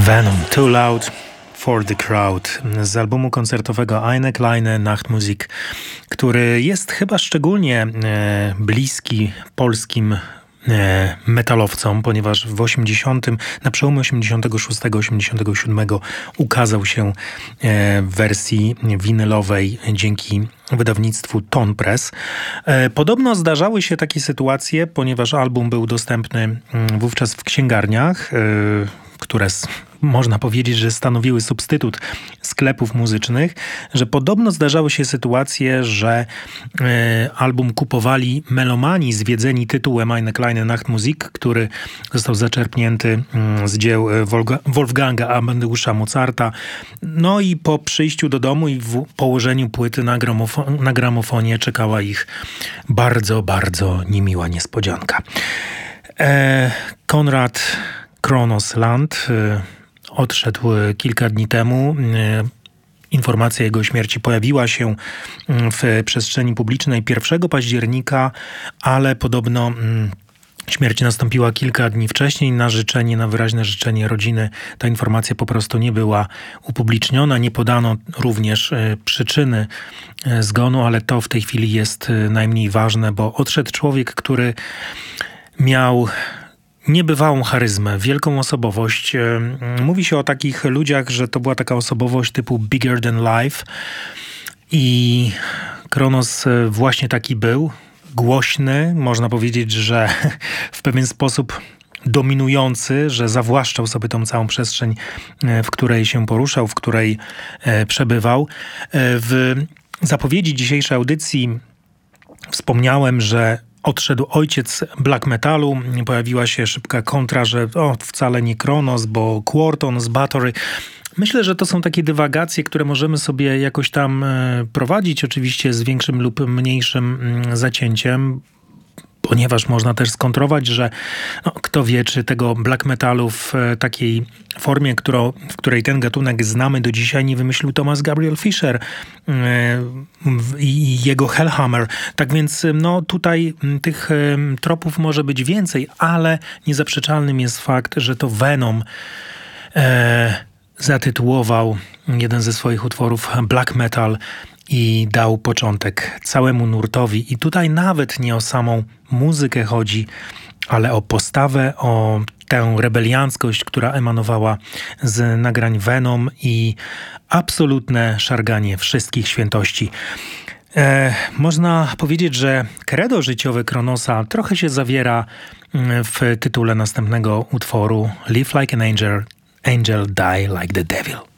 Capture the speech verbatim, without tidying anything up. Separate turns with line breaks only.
Venom, Too Loud for the Crowd z albumu koncertowego Eine kleine Nachtmusik, który jest chyba szczególnie e, bliski polskim e, metalowcom, ponieważ w osiemdziesiątym, na przełomie osiemdziesiątego szóstego osiemdziesiątego siódmego ukazał się e, w wersji winylowej dzięki wydawnictwu Ton Press. E, podobno zdarzały się takie sytuacje, ponieważ album był dostępny m, wówczas w księgarniach, e, które s- można powiedzieć, że stanowiły substytut sklepów muzycznych, że podobno zdarzały się sytuacje, że e, album kupowali melomani zwiedzeni tytułem Eine kleine Nachtmusik, który został zaczerpnięty mm, z dzieł e, Wolga- Wolfganga Amadeusza Mozarta. No i po przyjściu do domu i w położeniu płyty na, gramofo- na gramofonie czekała ich bardzo, bardzo niemiła niespodzianka. E, Konrad Kronos Land e, odszedł kilka dni temu. Informacja jego śmierci pojawiła się w przestrzeni publicznej pierwszego października, ale podobno śmierć nastąpiła kilka dni wcześniej. Na życzenie, na wyraźne życzenie rodziny ta informacja po prostu nie była upubliczniona. Nie podano również przyczyny zgonu, ale to w tej chwili jest najmniej ważne, bo odszedł człowiek, który miał niebywałą charyzmę, wielką osobowość. Mówi się o takich ludziach, że to była taka osobowość typu bigger than life i Kronos właśnie taki był. Głośny, można powiedzieć, że w pewien sposób dominujący, że zawłaszczał sobie tą całą przestrzeń, w której się poruszał, w której przebywał. W zapowiedzi dzisiejszej audycji wspomniałem, że odszedł ojciec black metalu. Pojawiła się szybka kontra, że o, wcale nie Kronos, bo Quorthon z Bathory. Myślę, że to są takie dywagacje, które możemy sobie jakoś tam e, prowadzić, oczywiście z większym lub mniejszym m, zacięciem, ponieważ można też skontrować, że no, kto wie, czy tego black metalu w e, takiej formie, którą, w której ten gatunek znamy do dzisiaj, nie wymyślił Thomas Gabriel Fischer e, i jego Hellhammer. Tak więc no, tutaj m, tych e, tropów może być więcej, ale niezaprzeczalnym jest fakt, że to Venom e, zatytułował jeden ze swoich utworów Black Metal i dał początek całemu nurtowi. I tutaj nawet nie o samą muzykę chodzi, ale o postawę, o tę rebelianckość, która emanowała z nagrań Venom i absolutne szarganie wszystkich świętości. E, można powiedzieć, że credo życiowe Kronosa trochę się zawiera w tytule następnego utworu Live like an angel, angel die like the devil.